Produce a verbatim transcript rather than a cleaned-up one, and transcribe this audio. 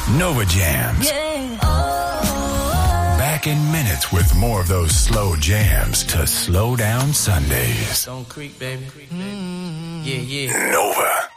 Nova Jams. Yeah. Oh. Back in minutes with more of those slow jams to slow down Sundays. Stone Creek, baby. Mm-hmm. Yeah, yeah. Nova.